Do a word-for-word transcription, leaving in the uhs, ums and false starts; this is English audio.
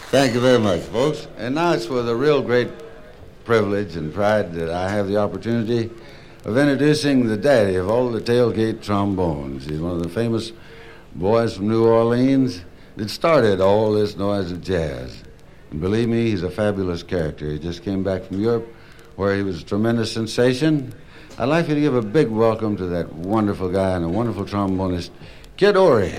Thank you very much, folks. And now it's with a real great privilege and pride that I have the opportunity of introducing the daddy of all the tailgate trombones. He's one of the famous boys from New Orleans that started all this noise of jazz. And believe me, he's a fabulous character. He just came back from Europe, where he was a tremendous sensation. I'd like you to give a big welcome to that wonderful guy and a wonderful trombonist, Kid Ory.